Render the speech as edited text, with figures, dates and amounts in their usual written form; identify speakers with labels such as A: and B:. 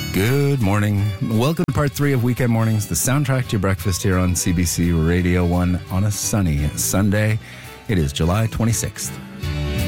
A: Good morning. Welcome to part 3 of Weekend Mornings, the soundtrack to your breakfast here on CBC Radio 1 on a sunny Sunday. It is July 26th.